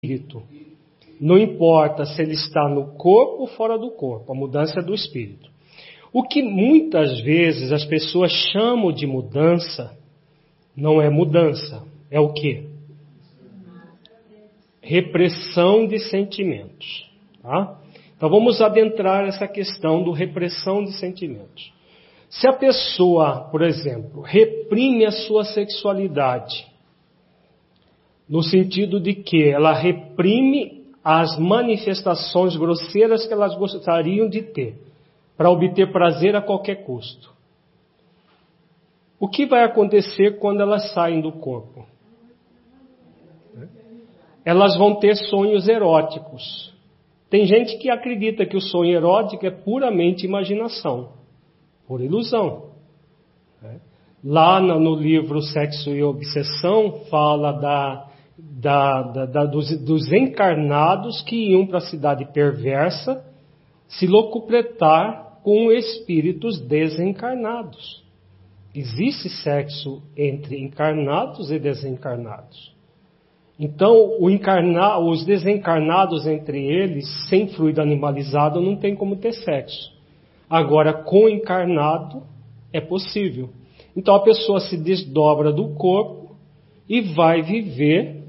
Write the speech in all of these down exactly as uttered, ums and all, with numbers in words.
espírito. Não importa se ele está no corpo ou fora do corpo, a mudança é do espírito. O que muitas vezes as pessoas chamam de mudança, não é mudança, é o quê? Repressão de sentimentos. Tá? Então vamos adentrar essa questão do repressão de sentimentos. Se a pessoa, por exemplo, reprime a sua sexualidade, no sentido de que ela reprime as manifestações grosseiras que elas gostariam de ter, para obter prazer a qualquer custo. O que vai acontecer quando elas saem do corpo? Elas vão ter sonhos eróticos. Tem gente que acredita que o sonho erótico é puramente imaginação, por ilusão. Lá no livro Sexo e Obsessão, fala da, da, da, da, dos, dos encarnados que iam para a cidade perversa se locupletar com espíritos desencarnados. Existe sexo entre encarnados e desencarnados. Então, o encarna, os desencarnados entre eles, sem fluido animalizado, não tem como ter sexo. Agora, com encarnado, é possível. Então, a pessoa se desdobra do corpo e vai viver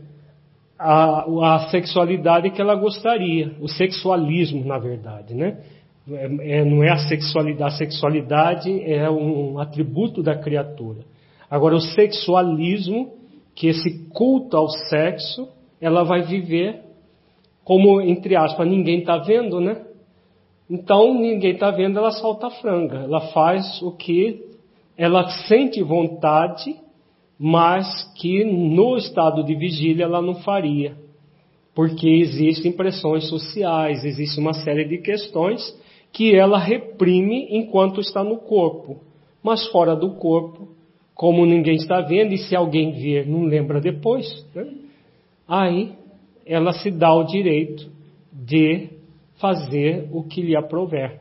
a, a sexualidade que ela gostaria. O sexualismo, na verdade, né? É, é, não é a sexualidade. A sexualidade é um atributo da criatura. Agora, o sexualismo, que esse culto ao sexo, ela vai viver como, entre aspas, ninguém está vendo, né? Então, ninguém está vendo, ela solta a franga. Ela faz o que ela sente vontade, mas que no estado de vigília ela não faria. Porque existem pressões sociais, existe uma série de questões que ela reprime enquanto está no corpo. Mas fora do corpo, como ninguém está vendo, e se alguém ver, não lembra depois, né? Aí ela se dá o direito de fazer o que lhe aprouver.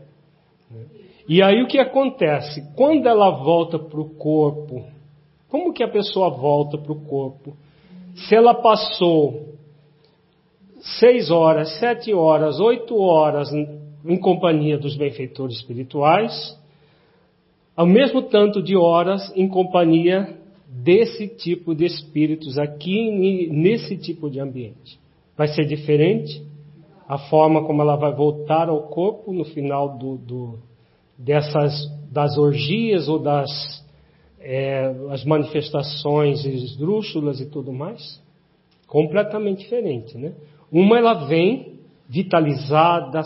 E aí o que acontece? Quando ela volta para o corpo, como que a pessoa volta para o corpo? Se ela passou seis horas, sete horas, oito horas em companhia dos benfeitores espirituais, ao mesmo tanto de horas em companhia desse tipo de espíritos aqui, nesse tipo de ambiente. Vai ser diferente a forma como ela vai voltar ao corpo no final do, do, dessas, das orgias ou das é, as manifestações esdrúxulas e tudo mais? Completamente diferente, né? Uma ela vem vitalizada,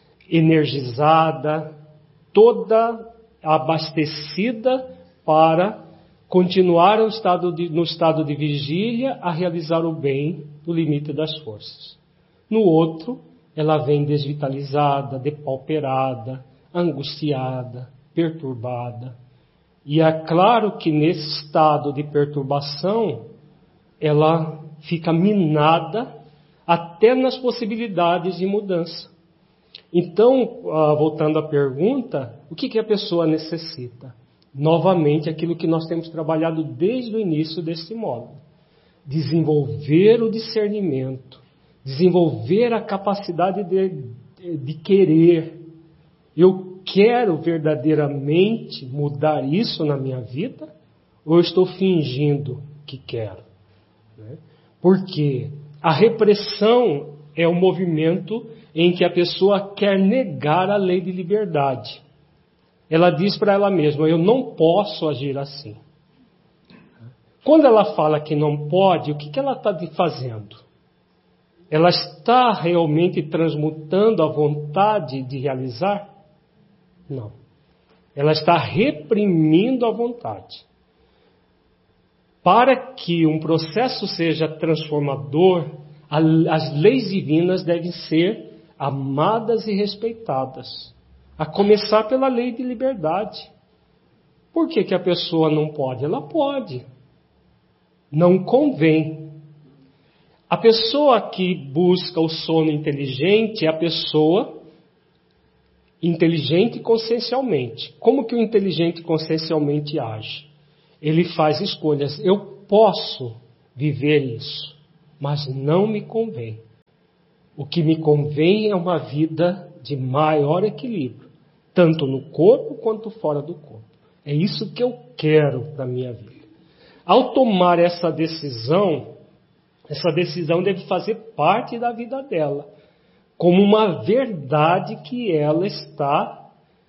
energizada, toda abastecida para continuar no estado, de, no estado de vigília a realizar o bem no limite das forças. No outro, ela vem desvitalizada, depauperada, angustiada, perturbada. E é claro que nesse estado de perturbação, ela fica minada até nas possibilidades de mudança. Então, voltando à pergunta, o que, que a pessoa necessita? Novamente, aquilo que nós temos trabalhado desde o início desse módulo. Desenvolver o discernimento, desenvolver a capacidade de, de, de querer. Eu quero verdadeiramente mudar isso na minha vida? Ou eu estou fingindo que quero? Porque a repressão é um movimento em que a pessoa quer negar a lei de liberdade. Ela diz para ela mesma, eu não posso agir assim. Quando ela fala que não pode, o que, que ela está fazendo? Ela está realmente transmutando a vontade de realizar? Não. Ela está reprimindo a vontade. Para que um processo seja transformador, as leis divinas devem ser amadas e respeitadas. A começar pela lei de liberdade. Por que, que a pessoa não pode? Ela pode. Não convém. A pessoa que busca o sono inteligente é a pessoa inteligente consciencialmente. Como que o inteligente consciencialmente age? Ele faz escolhas. Eu posso viver isso, mas não me convém. O que me convém é uma vida de maior equilíbrio, tanto no corpo quanto fora do corpo. É isso que eu quero para a minha vida. Ao tomar essa decisão, essa decisão deve fazer parte da vida dela, como uma verdade que ela está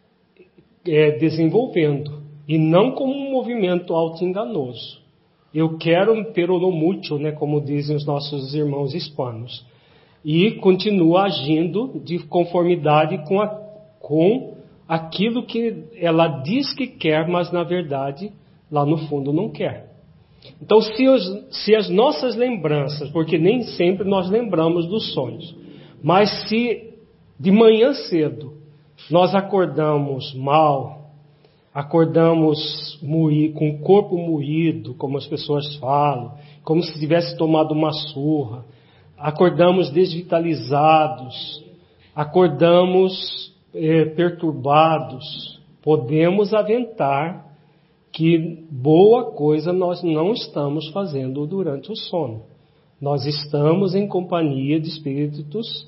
é, desenvolvendo, e não como um movimento auto-enganoso. Eu quero peronomútil, né, como dizem os nossos irmãos hispanos, e continua agindo de conformidade com, a, com aquilo que ela diz que quer, mas na verdade, lá no fundo, não quer. Então, se, os, se as nossas lembranças, porque nem sempre nós lembramos dos sonhos, mas se de manhã cedo nós acordamos mal, acordamos moí, com o corpo moído, como as pessoas falam, como se tivesse tomado uma surra, acordamos desvitalizados, acordamos eh, perturbados, podemos aventar que boa coisa nós não estamos fazendo durante o sono. Nós estamos em companhia de espíritos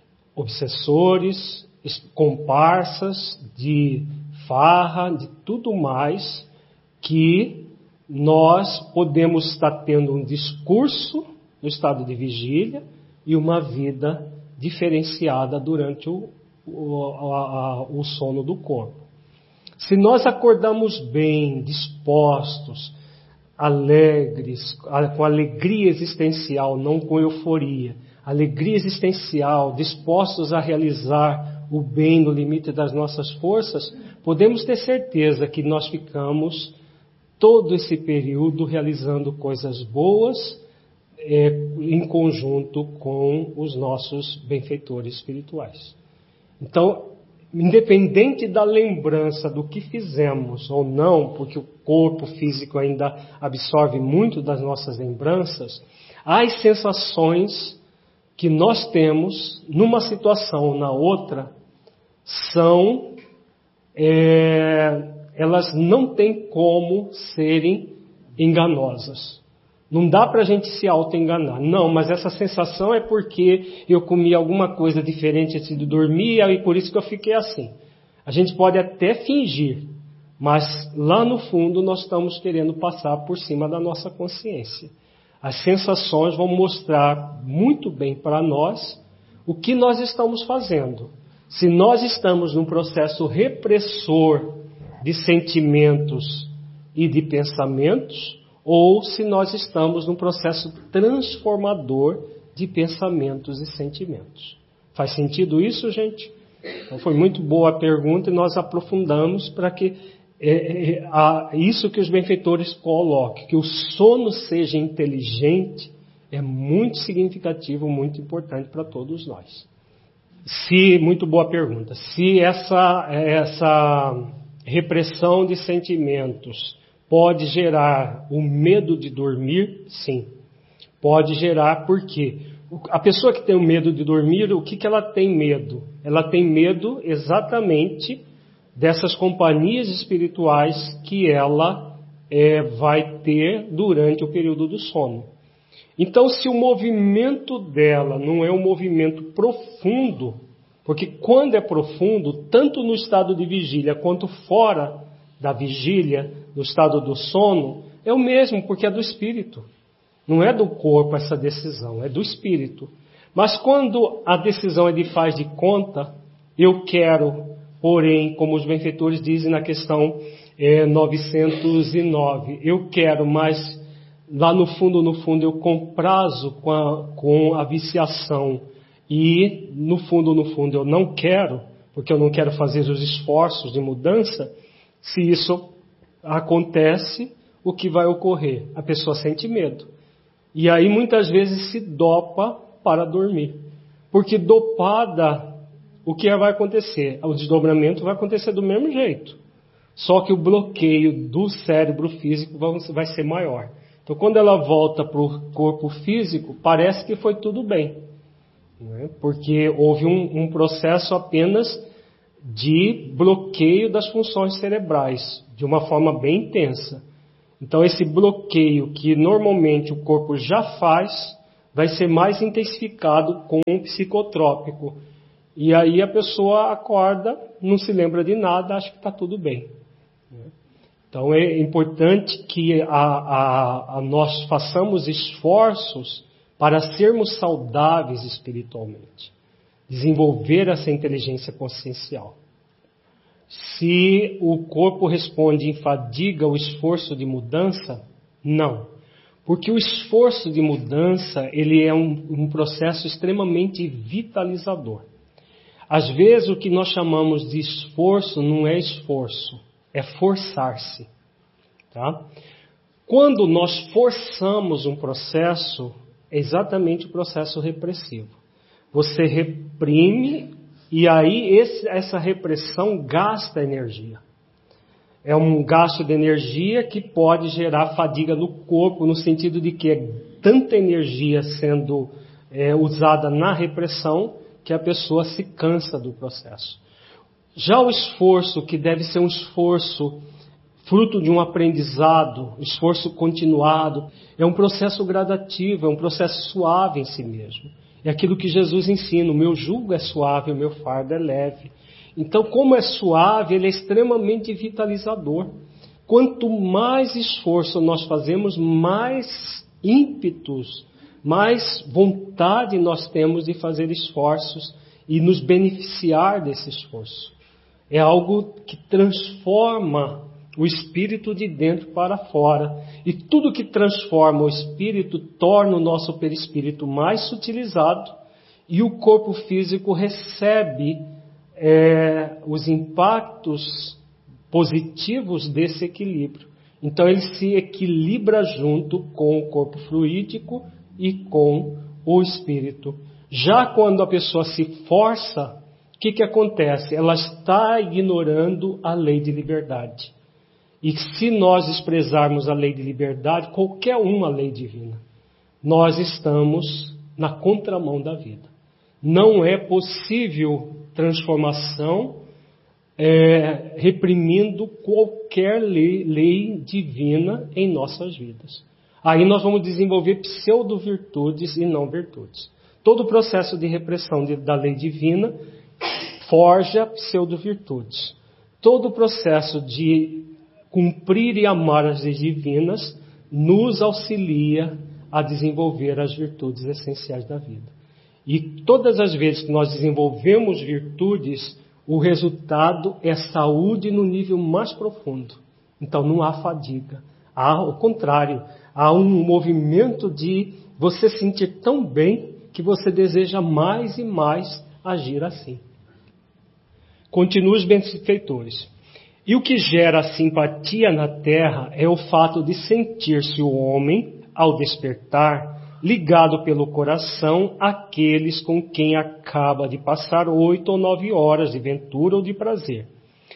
obsessores, comparsas, de farra, de tudo mais, que nós podemos estar tendo um discurso no estado de vigília e uma vida diferenciada durante o, o, a, a, o sono do corpo. Se nós acordamos bem, dispostos, alegres, com alegria existencial, não com euforia, alegria existencial, dispostos a realizar o bem no limite das nossas forças, podemos ter certeza que nós ficamos todo esse período realizando coisas boas é, em conjunto com os nossos benfeitores espirituais. Então, independente da lembrança do que fizemos ou não, porque o corpo físico ainda absorve muito das nossas lembranças, as sensações que nós temos numa situação ou na outra são, é, elas não têm como serem enganosas. Não dá para a gente se auto-enganar. Não, mas essa sensação é porque eu comi alguma coisa diferente antes de dormir e por isso que eu fiquei assim. A gente pode até fingir, mas lá no fundo nós estamos querendo passar por cima da nossa consciência. As sensações vão mostrar muito bem para nós o que nós estamos fazendo. Se nós estamos num processo repressor de sentimentos e de pensamentos, ou se nós estamos num processo transformador de pensamentos e sentimentos. Faz sentido isso, gente? Então, foi muito boa a pergunta e nós aprofundamos para que é, é, a, isso que os benfeitores colocam, que o sono seja inteligente, é muito significativo, muito importante para todos nós. Se, muito boa pergunta, se essa, essa repressão de sentimentos pode gerar o medo de dormir? Sim. Pode gerar, por quê? A pessoa que tem o medo de dormir, o que, que ela tem medo? Ela tem medo exatamente dessas companhias espirituais que ela é, vai ter durante o período do sono. Então, se o movimento dela não é um movimento profundo, porque quando é profundo, tanto no estado de vigília quanto fora da vigília, no estado do sono, é o mesmo, porque é do espírito. Não é do corpo essa decisão, é do espírito. Mas quando a decisão é de faz de conta, eu quero, porém, como os benfeitores dizem na questão é, novecentos e nove, eu quero, mas lá no fundo, no fundo, eu comprazo com a, com a viciação e no fundo, no fundo, eu não quero, porque eu não quero fazer os esforços de mudança. Se isso acontece, o que vai ocorrer? A pessoa sente medo. E aí muitas vezes se dopa para dormir. Porque dopada, o que vai acontecer? O desdobramento vai acontecer do mesmo jeito. Só que o bloqueio do cérebro físico vai ser maior. Então quando ela volta para o corpo físico, parece que foi tudo bem. Né? Porque houve um, um processo apenas de bloqueio das funções cerebrais, de uma forma bem intensa. Então esse bloqueio que normalmente o corpo já faz, vai ser mais intensificado com um psicotrópico. E aí a pessoa acorda, não se lembra de nada, acha que está tudo bem. Então é importante que a, a, a nós façamos esforços para sermos saudáveis espiritualmente. Desenvolver essa inteligência consciencial. Se o corpo responde em fadiga ao esforço de mudança, não. Porque o esforço de mudança, ele é um, um processo extremamente vitalizador. Às vezes o que nós chamamos de esforço não é esforço, é forçar-se. Tá? Quando nós forçamos um processo, é exatamente o processo repressivo. Você reprime e aí esse, essa repressão gasta energia. É um gasto de energia que pode gerar fadiga no corpo, no sentido de que é tanta energia sendo é, usada na repressão que a pessoa se cansa do processo. Já o esforço, que deve ser um esforço fruto de um aprendizado, esforço continuado, é um processo gradativo, é um processo suave em si mesmo. É aquilo que Jesus ensina, o meu jugo é suave, o meu fardo é leve. Então, como é suave, ele é extremamente vitalizador. Quanto mais esforço nós fazemos, mais ímpetos, mais vontade nós temos de fazer esforços e nos beneficiar desse esforço. É algo que transforma o espírito de dentro para fora. E tudo que transforma o espírito torna o nosso perispírito mais sutilizado e o corpo físico recebe é, os impactos positivos desse equilíbrio. Então ele se equilibra junto com o corpo fluídico e com o espírito. Já quando a pessoa se força, o que, que acontece? Ela está ignorando a lei de liberdade. E se nós desprezarmos a lei de liberdade, qualquer uma lei divina, nós estamos na contramão da vida. Não é possível transformação é, reprimindo qualquer lei, lei divina em nossas vidas. Aí nós vamos desenvolver pseudo-virtudes e não virtudes. Todo o processo de repressão de, da lei divina forja pseudo-virtudes. Todo o processo de cumprir e amar as leis divinas nos auxilia a desenvolver as virtudes essenciais da vida. E todas as vezes que nós desenvolvemos virtudes, o resultado é saúde no nível mais profundo. Então não há fadiga. Há, ao contrário, há um movimento de você sentir tão bem que você deseja mais e mais agir assim. Continua os benfeitores. E o que gera simpatia na terra é o fato de sentir-se o homem, ao despertar, ligado pelo coração àqueles com quem acaba de passar oito ou nove horas de ventura ou de prazer.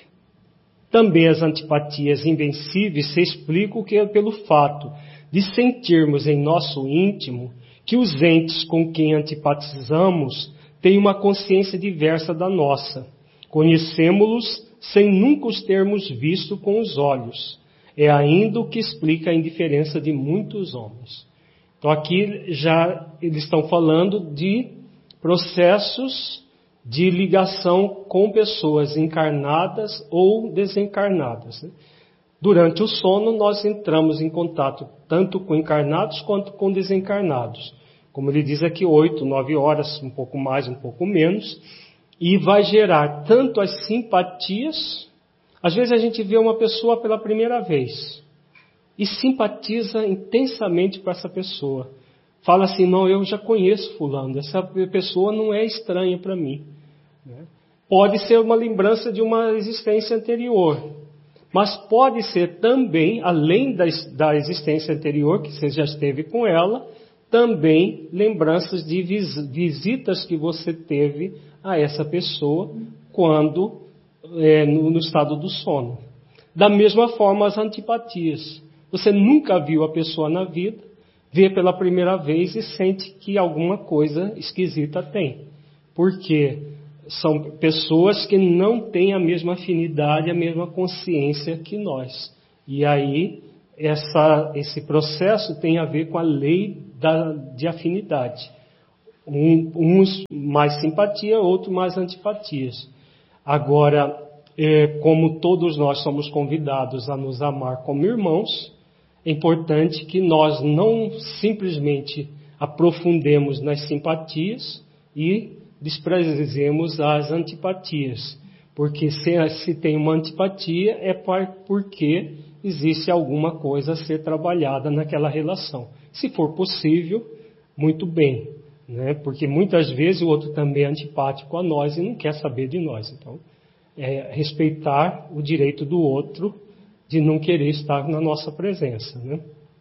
Também as antipatias invencíveis se explicam que é pelo fato de sentirmos em nosso íntimo que os entes com quem antipatizamos têm uma consciência diversa da nossa. Conhecemos-los sem nunca os termos visto com os olhos. É ainda o que explica a indiferença de muitos homens. Então aqui já eles estão falando de processos de ligação com pessoas encarnadas ou desencarnadas. Durante o sono nós entramos em contato tanto com encarnados quanto com desencarnados. Como ele diz aqui, oito, nove horas, um pouco mais, um pouco menos. E vai gerar tanto as simpatias. Às vezes a gente vê uma pessoa pela primeira vez e simpatiza intensamente com essa pessoa. Fala assim, não, eu já conheço fulano, essa pessoa não é estranha para mim. Pode ser uma lembrança de uma existência anterior, mas pode ser também, além da, da existência anterior, que você já esteve com ela, também lembranças de vis, visitas que você teve a essa pessoa quando é, no, no estado do sono. Da mesma forma as antipatias. Você nunca viu a pessoa na vida, vê pela primeira vez e sente que alguma coisa esquisita tem. Porque são pessoas que não têm a mesma afinidade, a mesma consciência que nós. E aí essa, esse processo tem a ver com a lei da, de afinidade. Um, uns mais simpatia, outros mais antipatias. Agora, é, como todos nós somos convidados a nos amar como irmãos, é importante que nós não simplesmente aprofundemos nas simpatias e desprezemos as antipatias. Porque se, se tem uma antipatia é porque existe alguma coisa a ser trabalhada naquela relação. Se for possível, muito bem, né? Porque muitas vezes o outro também é antipático a nós e não quer saber de nós. Então, é respeitar o direito do outro de não querer estar na nossa presença, né?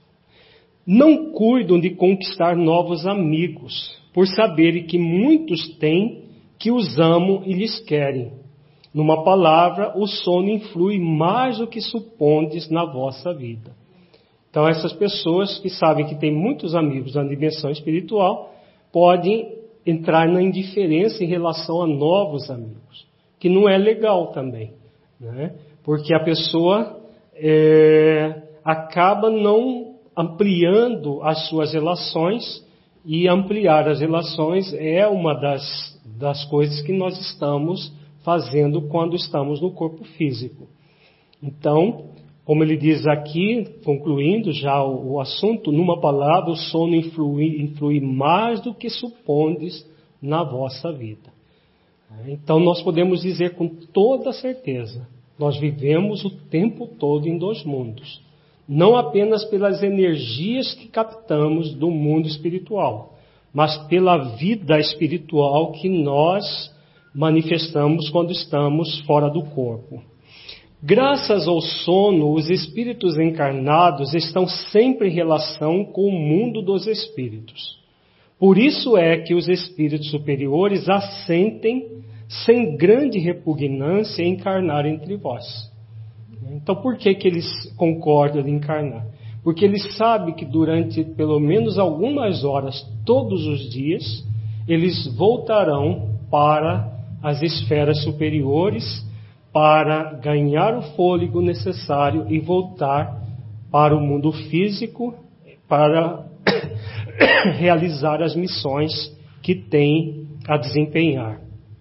Não cuidam de conquistar novos amigos, por saberem que muitos têm que os amam e lhes querem. Numa palavra, o sono influi mais do que supondes na vossa vida. Então, essas pessoas que sabem que têm muitos amigos na dimensão espiritual, podem entrar na indiferença em relação a novos amigos, que não é legal também, né? Porque a pessoa é, acaba não ampliando as suas relações, e ampliar as relações é uma das, das coisas que nós estamos fazendo quando estamos no corpo físico. Então, como ele diz aqui, concluindo já o, o assunto, numa palavra, o sono influi, influi mais do que supondes na vossa vida. Então, nós podemos dizer com toda certeza, nós vivemos o tempo todo em dois mundos. Não apenas pelas energias que captamos do mundo espiritual, mas pela vida espiritual que nós manifestamos quando estamos fora do corpo. Graças ao sono, os espíritos encarnados estão sempre em relação com o mundo dos espíritos. Por isso é que os espíritos superiores assentem sem grande repugnância em encarnar entre vós. Então, por que que eles concordam em encarnar? Porque eles sabem que durante pelo menos algumas horas, todos os dias, eles voltarão para as esferas superiores para ganhar o fôlego necessário e voltar para o mundo físico para realizar as missões que têm a desempenhar.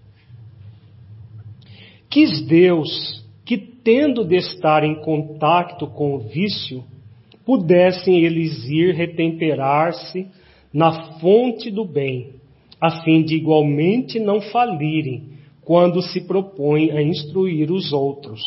Quis Deus que, tendo de estar em contato com o vício, pudessem eles ir retemperar-se na fonte do bem, a fim de igualmente não falirem quando se propõem a instruir os outros.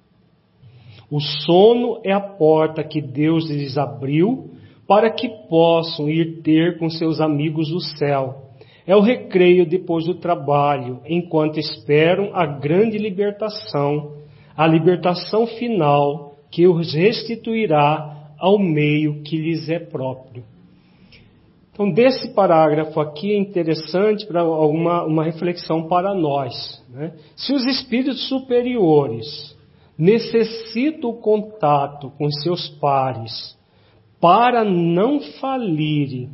O sono é a porta que Deus lhes abriu para que possam ir ter com seus amigos o céu. É o recreio depois do trabalho, enquanto esperam a grande libertação, a libertação final que os restituirá ao meio que lhes é próprio. Então, desse parágrafo aqui é interessante para uma, uma reflexão para nós, né? Se os espíritos superiores necessitam o contato com seus pares para não falirem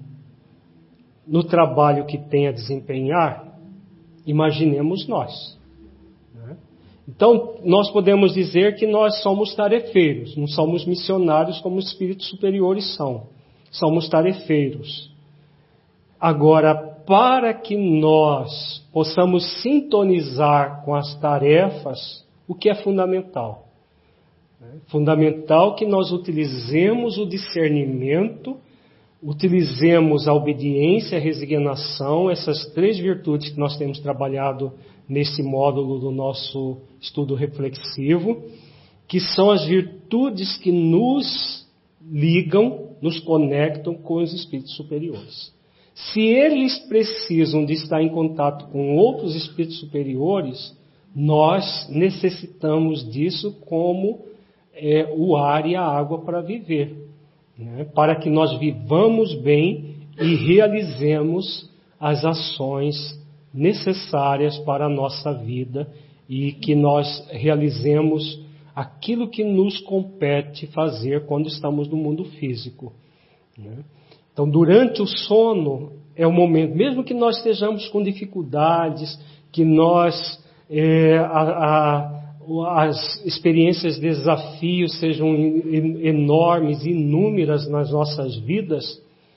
no trabalho que têm a desempenhar, imaginemos nós. Né? Então, nós podemos dizer que nós somos tarefeiros, não somos missionários como os espíritos superiores são. Somos tarefeiros. Agora, para que nós possamos sintonizar com as tarefas, o que é fundamental? É fundamental que nós utilizemos o discernimento, utilizemos a obediência, a resignação, essas três virtudes que nós temos trabalhado nesse módulo do nosso estudo reflexivo, que são as virtudes que nos ligam, nos conectam com os espíritos superiores. Se eles precisam de estar em contato com outros espíritos superiores, nós necessitamos disso como é, o ar e a água para viver, né? Para que nós vivamos bem e realizemos as ações necessárias para a nossa vida e que nós realizemos aquilo que nos compete fazer quando estamos no mundo físico, né? Então, durante o sono é o momento, mesmo que nós estejamos com dificuldades, que nós, é, a, a, as experiências, desafios sejam enormes, inúmeras nas nossas vidas,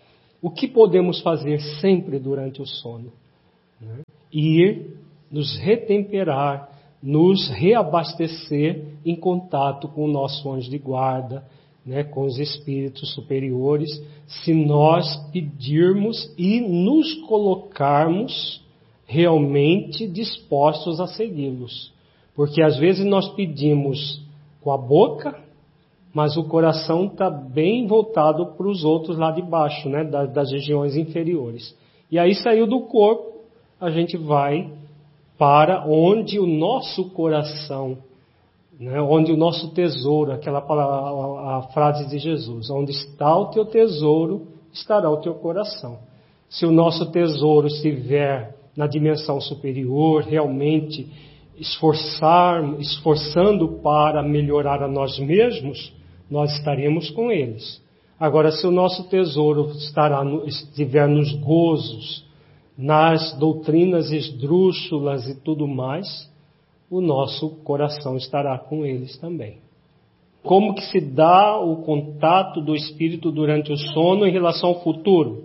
O que podemos fazer sempre durante o sono? Né? Ir nos retemperar, nos reabastecer em contato com o nosso anjo de guarda, né, com os espíritos superiores, se nós pedirmos e nos colocarmos realmente dispostos a segui-los. Porque às vezes nós pedimos com a boca, mas o coração está bem voltado para os outros lá de baixo, né, das, das regiões inferiores. E aí saiu do corpo, a gente vai para onde o nosso coração, né, onde o nosso tesouro, aquela palavra, a, a frase de Jesus, onde está o teu tesouro, estará o teu coração. Se o nosso tesouro estiver na dimensão superior, realmente esforçar, esforçando para melhorar a nós mesmos, nós estaremos com eles. Agora, se o nosso tesouro estará no, estiver nos gozos, nas doutrinas esdrúxulas e tudo mais, o nosso coração estará com eles também. Como que se dá o contato do espírito durante o sono em relação ao futuro?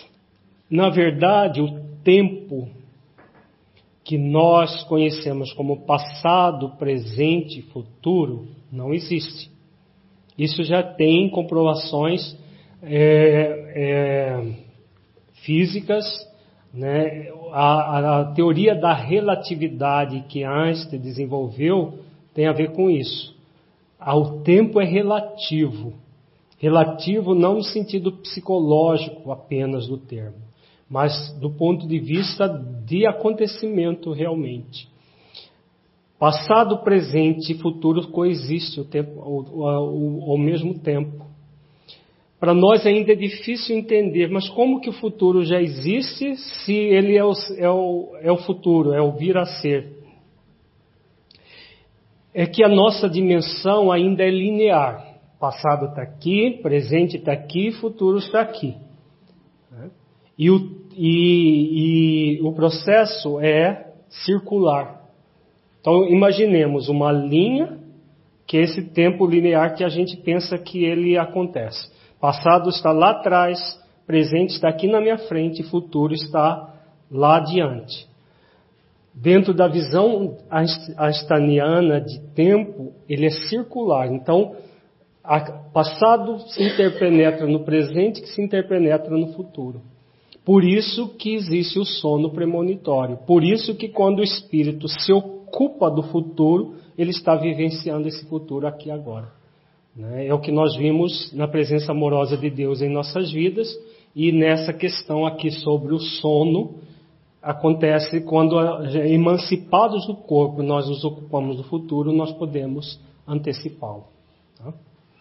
Na verdade, o tempo que nós conhecemos como passado, presente e futuro não existe. Isso já tem comprovações é, é, físicas, né? A, a teoria da relatividade que Einstein desenvolveu tem a ver com isso. O tempo é relativo. Relativo não no sentido psicológico apenas do termo, mas do ponto de vista de acontecimento realmente. Passado, presente e futuro coexistem o tempo, ao, ao, ao mesmo tempo. Para nós ainda é difícil entender, mas como que o futuro já existe se ele é o, é o, é o futuro, é o vir a ser? É que a nossa dimensão ainda é linear. Passado está aqui, presente está aqui, futuro está aqui. E o, e, e o processo é circular. Então imaginemos uma linha, que é esse tempo linear que a gente pensa que ele acontece. Passado está lá atrás, presente está aqui na minha frente, futuro está lá adiante. Dentro da visão einsteiniana de tempo, ele é circular. Então, passado se interpenetra no presente, que se interpenetra no futuro. Por isso que existe o sono premonitório. Por isso que quando o espírito se ocupa do futuro, ele está vivenciando esse futuro aqui agora. É o que nós vimos na presença amorosa de Deus em nossas vidas, e nessa questão aqui sobre o sono, acontece quando, emancipados do corpo, nós nos ocupamos do futuro, nós podemos antecipá-lo. Tá?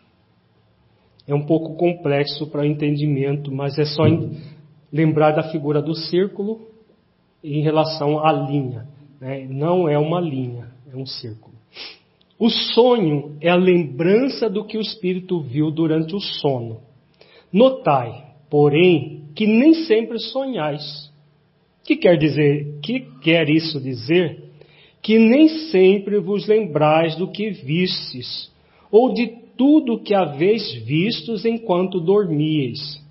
É um pouco complexo para o entendimento, mas é só lembrar da figura do círculo em relação à linha. Né? Não é uma linha, é um círculo. O sonho é a lembrança do que o espírito viu durante o sono. Notai, porém, que nem sempre sonhais. O que quer dizer? Que quer isso dizer? Que nem sempre vos lembrais do que vistes, ou de tudo que haveis vistos enquanto dormíeis.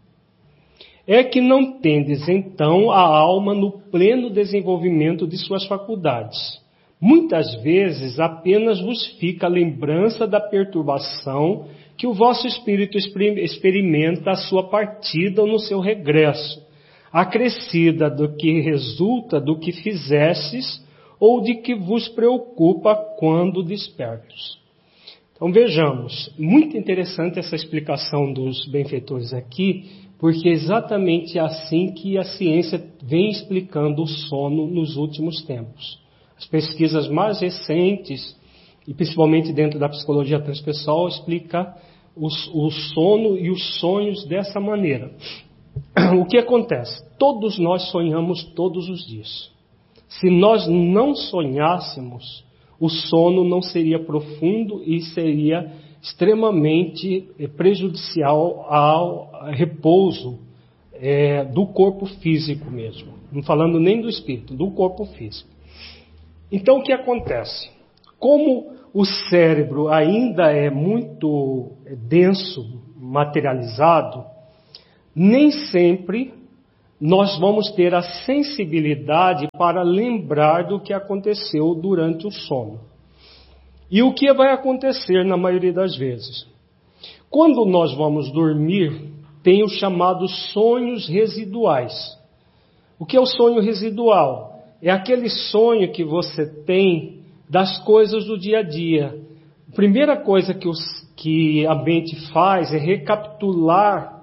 É que não tendes então a alma no pleno desenvolvimento de suas faculdades. Muitas vezes apenas vos fica a lembrança da perturbação que o vosso espírito experimenta à sua partida ou no seu regresso, acrescida do que resulta do que fizestes ou de que vos preocupa quando despertos. Então vejamos, muito interessante essa explicação dos benfeitores aqui, porque é exatamente assim que a ciência vem explicando o sono nos últimos tempos. As pesquisas mais recentes, e principalmente dentro da psicologia transpessoal, explica os, o sono e os sonhos dessa maneira. O que acontece? Todos nós sonhamos todos os dias. Se nós não sonhássemos, o sono não seria profundo e seria extremamente prejudicial ao repouso é, do corpo físico mesmo. Não falando nem do espírito, do corpo físico. Então o que acontece? Como o cérebro ainda é muito denso, materializado, nem sempre nós vamos ter a sensibilidade para lembrar do que aconteceu durante o sono. E o que vai acontecer na maioria das vezes? Quando nós vamos dormir, tem os chamados sonhos residuais. O que é o sonho residual? É aquele sonho que você tem das coisas do dia a dia. A primeira coisa que, os, que a mente faz é recapitular,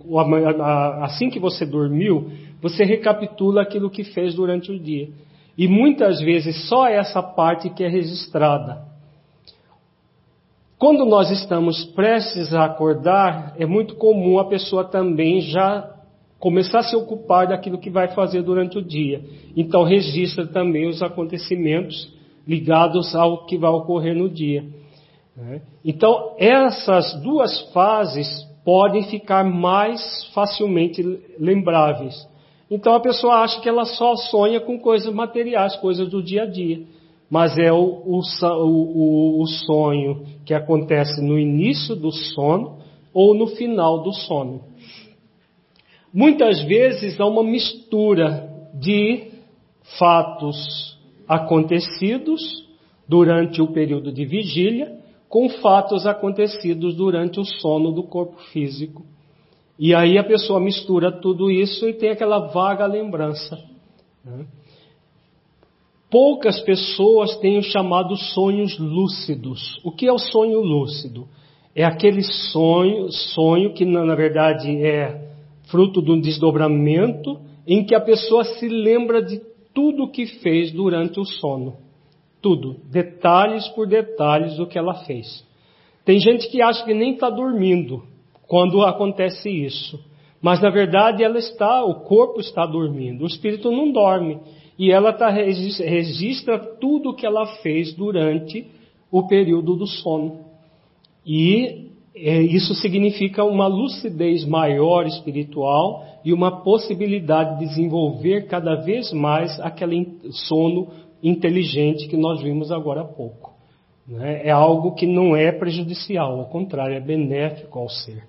assim que você dormiu, você recapitula aquilo que fez durante o dia. E muitas vezes só essa parte que é registrada. Quando nós estamos prestes a acordar, é muito comum a pessoa também já começar a se ocupar daquilo que vai fazer durante o dia. Então registra também os acontecimentos ligados ao que vai ocorrer no dia. Então essas duas fases podem ficar mais facilmente lembráveis. Então a pessoa acha que ela só sonha com coisas materiais, coisas do dia a dia. Mas é o, o, o, o sonho que acontece no início do sono ou no final do sono. Muitas vezes há uma mistura de fatos acontecidos durante o período de vigília com fatos acontecidos durante o sono do corpo físico. E aí a pessoa mistura tudo isso e tem aquela vaga lembrança, né? Poucas pessoas têm os chamados sonhos lúcidos. O que é o sonho lúcido? É aquele sonho, sonho que na verdade é fruto de um desdobramento em que a pessoa se lembra de tudo o que fez durante o sono. Tudo, detalhes por detalhes do que ela fez. Tem gente que acha que nem está dormindo quando acontece isso. Mas na verdade ela está, o corpo está dormindo, o espírito não dorme. E ela tá, registra tudo o que ela fez durante o período do sono. E é, isso significa uma lucidez maior espiritual e uma possibilidade de desenvolver cada vez mais aquele sono inteligente que nós vimos agora há pouco. Né? É algo que não é prejudicial, ao contrário, é benéfico ao ser.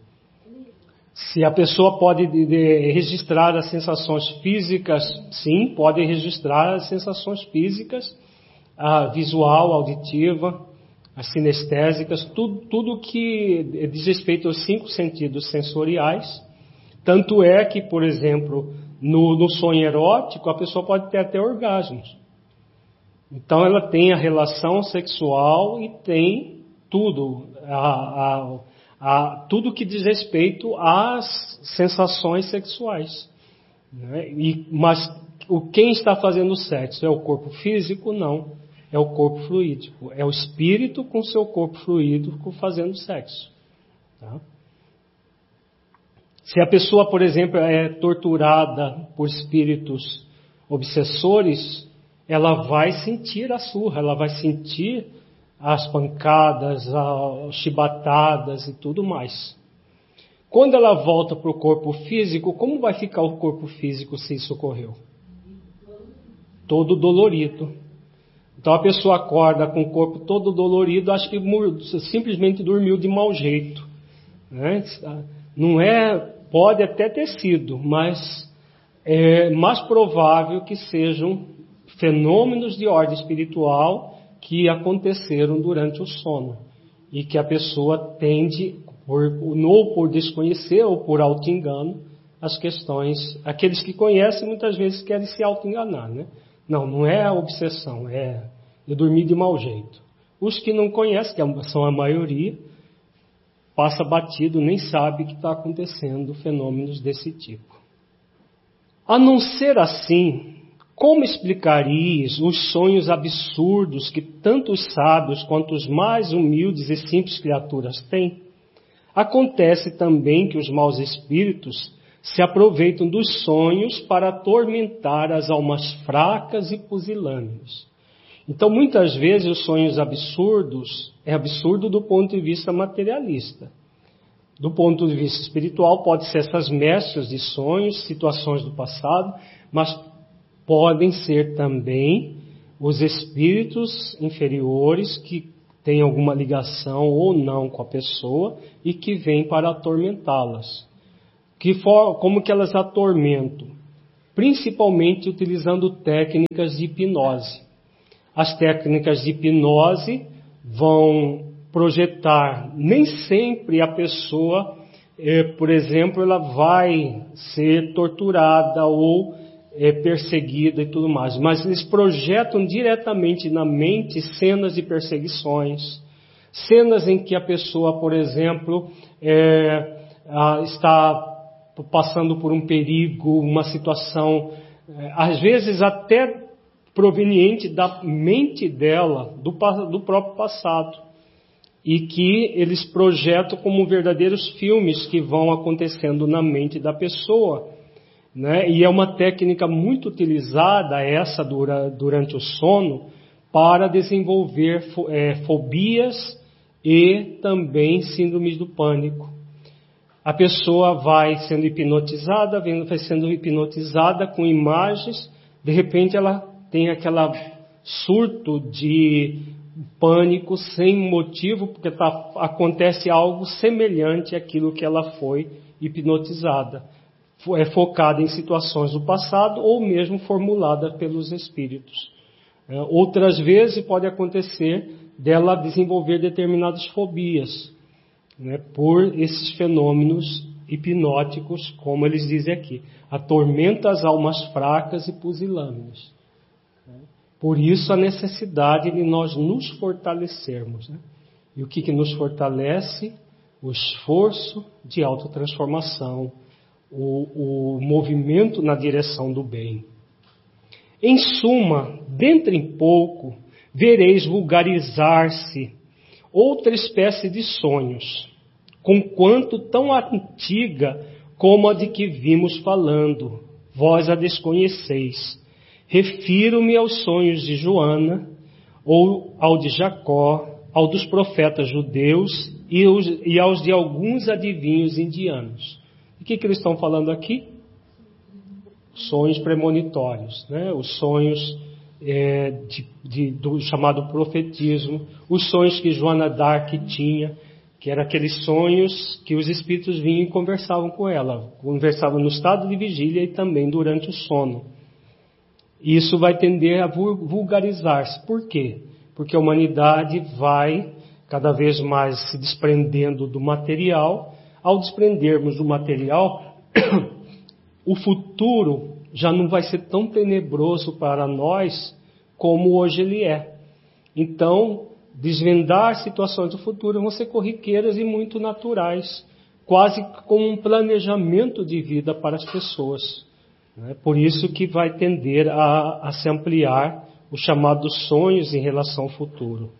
Se a pessoa pode de, de, registrar as sensações físicas, sim, pode registrar as sensações físicas, a visual, auditiva, as sinestésicas, tudo, tudo que diz respeito aos cinco sentidos sensoriais. Tanto é que, por exemplo, no, no sonho erótico, a pessoa pode ter até orgasmos. Então ela tem a relação sexual e tem tudo, a, a, a, tudo que diz respeito às sensações sexuais. Né? E, mas o, quem está fazendo o sexo é o corpo físico? Não. É o corpo fluídico. É o espírito com seu corpo fluídico fazendo sexo. Tá? Se a pessoa, por exemplo, é torturada por espíritos obsessores, ela vai sentir a surra, ela vai sentir as pancadas, as chibatadas e tudo mais. Quando ela volta para o corpo físico, como vai ficar o corpo físico se isso ocorreu? Todo dolorido. Então a pessoa acorda com o corpo todo dolorido, acha que simplesmente dormiu de mau jeito. Né? Não é, pode até ter sido, mas é mais provável que sejam fenômenos de ordem espiritual que aconteceram durante o sono e que a pessoa tende, por, ou por desconhecer ou por auto-engano, as questões. Aqueles que conhecem muitas vezes querem se auto-enganar, né? Não, não é a obsessão, é eu dormi de mau jeito. Os que não conhecem, que são a maioria, passa batido, nem sabe que está acontecendo fenômenos desse tipo. A não ser assim, como explicarias os sonhos absurdos que tanto os sábios quanto os mais humildes e simples criaturas têm? Acontece também que os maus espíritos se aproveitam dos sonhos para atormentar as almas fracas e pusilânimes. Então, muitas vezes, os sonhos absurdos é absurdo do ponto de vista materialista. Do ponto de vista espiritual, pode ser essas mesclas de sonhos, situações do passado, mas podem ser também os espíritos inferiores que têm alguma ligação ou não com a pessoa e que vêm para atormentá-las. Que for, como que elas atormentam? Principalmente utilizando técnicas de hipnose. As técnicas de hipnose vão projetar, nem sempre a pessoa, é, por exemplo, ela vai ser torturada ou é, perseguida e tudo mais, mas eles projetam diretamente na mente cenas de perseguições, cenas em que a pessoa, por exemplo, é, está passando por um perigo, uma situação, às vezes até proveniente da mente dela, do, do próprio passado, e que eles projetam como verdadeiros filmes que vão acontecendo na mente da pessoa, né? E é uma técnica muito utilizada, essa dura, durante o sono, para desenvolver é, fobias e também síndromes do pânico. A pessoa vai sendo hipnotizada, vai sendo hipnotizada com imagens, de repente ela tem aquele surto de pânico sem motivo, porque tá, acontece algo semelhante àquilo que ela foi hipnotizada. É focada em situações do passado ou mesmo formulada pelos espíritos. É, outras vezes pode acontecer dela desenvolver determinadas fobias, né, por esses fenômenos hipnóticos, como eles dizem aqui. Atormenta as almas fracas e pusilânimes. Por isso a necessidade de nós nos fortalecermos. Né? E o que, que nos fortalece? O esforço de autotransformação, o, o movimento na direção do bem. Em suma, dentro em pouco, vereis vulgarizar-se outra espécie de sonhos, conquanto tão antiga como a de que vimos falando, vós a desconheceis. Refiro-me aos sonhos de Joana, ou ao de Jacó, ao dos profetas judeus e, os, e aos de alguns adivinhos indianos. O que, que eles estão falando aqui? Sonhos premonitórios, né? Os sonhos é, de, de, do chamado profetismo, os sonhos que Joana d'Arc tinha, que eram aqueles sonhos que os espíritos vinham e conversavam com ela, conversavam no estado de vigília e também durante o sono. Isso vai tender a vulgarizar-se. Por quê? Porque a humanidade vai cada vez mais se desprendendo do material. Ao desprendermos do material, o futuro já não vai ser tão tenebroso para nós como hoje ele é. Então, desvendar situações do futuro vão ser corriqueiras e muito naturais, quase como um planejamento de vida para as pessoas. Por isso que vai tender a, a se ampliar os chamados sonhos em relação ao futuro.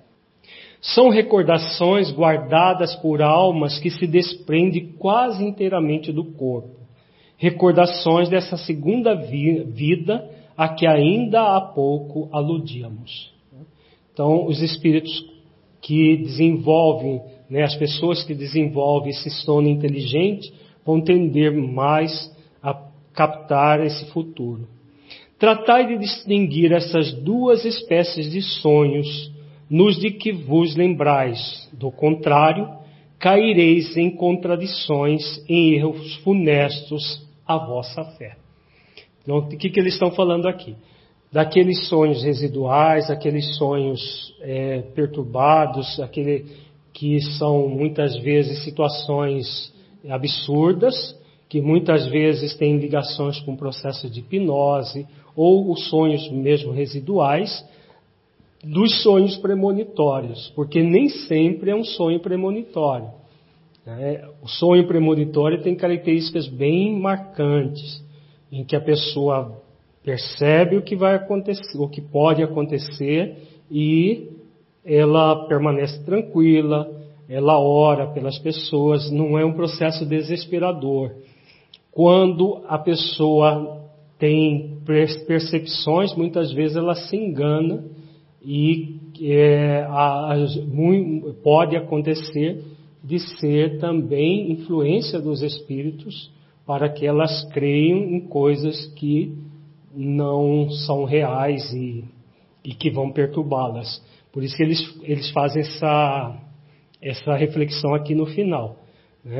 São recordações guardadas por almas que se desprendem quase inteiramente do corpo. Recordações dessa segunda vi, vida a que ainda há pouco aludíamos. Então, os espíritos que desenvolvem, né, as pessoas que desenvolvem esse sono inteligente vão tender mais a captar esse futuro. Tratai de distinguir essas duas espécies de sonhos, nos de que vos lembrais. Do contrário, caireis em contradições, em erros funestos à vossa fé. Então, o que, que eles estão falando aqui? Daqueles sonhos residuais, aqueles sonhos é, perturbados, aquele que são muitas vezes situações absurdas, que muitas vezes têm ligações com o processo de hipnose, ou os sonhos mesmo residuais, dos sonhos premonitórios, porque nem sempre é um sonho premonitório. Né? O sonho premonitório tem características bem marcantes, em que a pessoa percebe o que vai acontecer, o que pode acontecer, e ela permanece tranquila, ela ora pelas pessoas, não é um processo desesperador. Quando a pessoa tem percepções, muitas vezes ela se engana e é, a, a, muito, pode acontecer de ser também influência dos espíritos para que elas creiam em coisas que não são reais e, e que vão perturbá-las. Por isso que eles, eles fazem essa, essa reflexão aqui no final, né?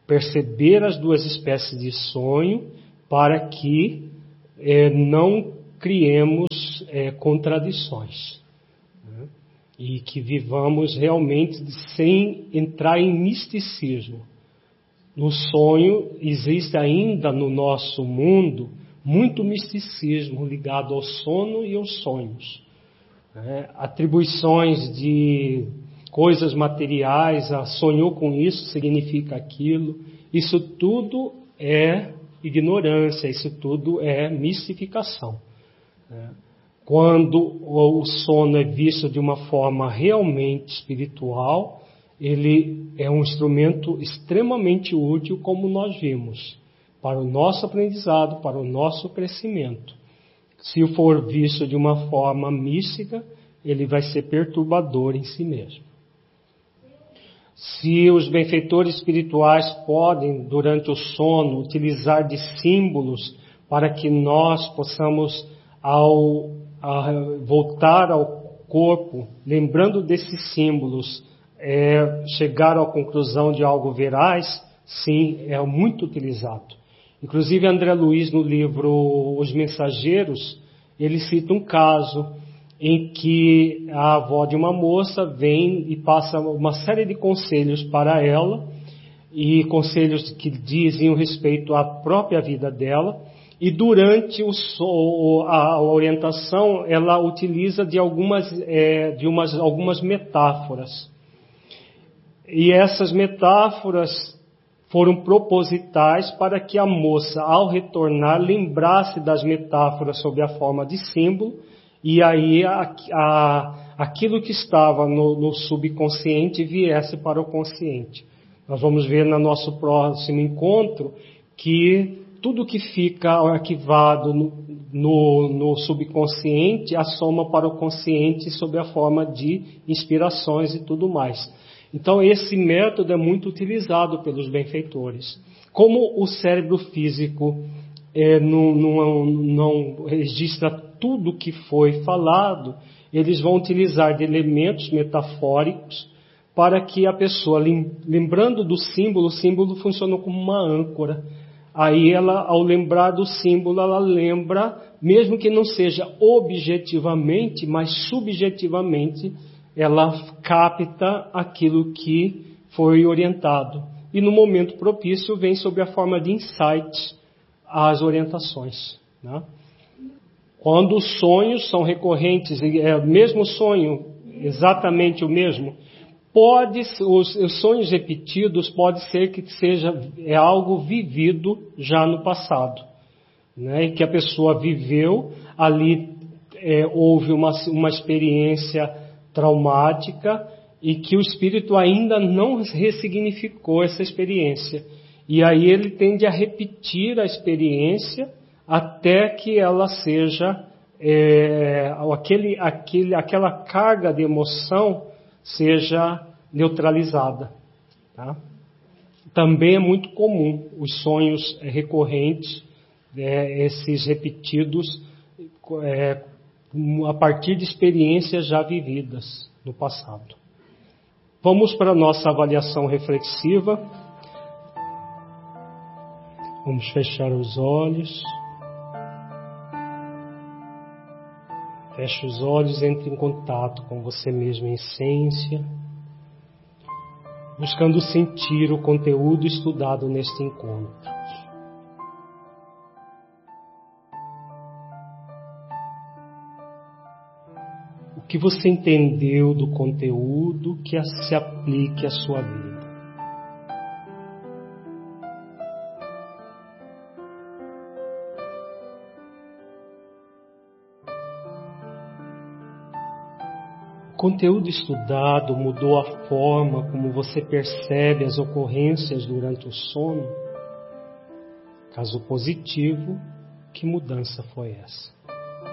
perceber as duas espécies de sonho para que é, não criemos é, contradições, né? E que vivamos realmente sem entrar em misticismo. No sonho existe ainda no nosso mundo muito misticismo ligado ao sono e aos sonhos, né? Atribuições de coisas materiais, ah, sonhou com isso, significa aquilo. Isso tudo é ignorância, isso tudo é mistificação, né? Quando o sono é visto de uma forma realmente espiritual, ele é um instrumento extremamente útil, como nós vimos, para o nosso aprendizado, para o nosso crescimento. Se for visto de uma forma mística, ele vai ser perturbador em si mesmo. Se os benfeitores espirituais podem, durante o sono, utilizar de símbolos para que nós possamos, ao, ao voltar ao corpo, lembrando desses símbolos, é, chegar à conclusão de algo veraz, sim, é muito utilizado. Inclusive, André Luiz, no livro Os Mensageiros, ele cita um caso em que a avó de uma moça vem e passa uma série de conselhos para ela, e conselhos que dizem respeito à própria vida dela, e durante o so, a orientação ela utiliza de algumas, é, de umas, algumas metáforas. E essas metáforas foram propositais para que a moça, ao retornar, lembrasse das metáforas sob a forma de símbolo, e aí a, a, aquilo que estava no, no subconsciente viesse para o consciente. Nós vamos ver no nosso próximo encontro que tudo que fica arquivado no, no, no subconsciente assoma para o consciente sob a forma de inspirações e tudo mais. Então esse método é muito utilizado pelos benfeitores. Como o cérebro físico é, não, não, não registra tudo que foi falado, eles vão utilizar de elementos metafóricos para que a pessoa, lembrando do símbolo, o símbolo funciona como uma âncora. Aí ela, ao lembrar do símbolo, ela lembra, mesmo que não seja objetivamente, mas subjetivamente, ela capta aquilo que foi orientado. E no momento propício vem sob a forma de insights as orientações, né? Quando os sonhos são recorrentes, é o mesmo sonho, exatamente o mesmo, pode, os, os sonhos repetidos pode ser que seja é algo vivido já no passado, né? E que a pessoa viveu, ali é, houve uma, uma experiência traumática e que o espírito ainda não ressignificou essa experiência. E aí ele tende a repetir a experiência até que ela seja, é, aquele, aquele, aquela carga de emoção seja neutralizada, tá? Também é muito comum os sonhos recorrentes, é, esses repetidos, é, a partir de experiências já vividas no passado. Vamos para a nossa avaliação reflexiva. Vamos fechar os olhos. Feche os olhos, entre em contato com você mesmo em essência, buscando sentir o conteúdo estudado neste encontro. O que você entendeu do conteúdo que se aplique à sua vida? O conteúdo estudado mudou a forma como você percebe as ocorrências durante o sono? Caso positivo, que mudança foi essa?